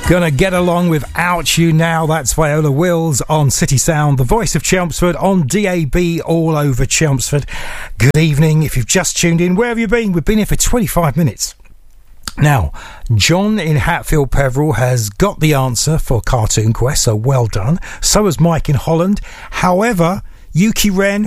Gonna get along without you now. That's Viola Wills on City Sound, the voice of Chelmsford on DAB all over Chelmsford. Good evening. If you've just tuned in, where have you been? We've been here for 25 minutes. Now, John in Hatfield Peveril has got the answer for Cartoon Quest, so well done. So has Mike in Holland. However, Yuki Ren,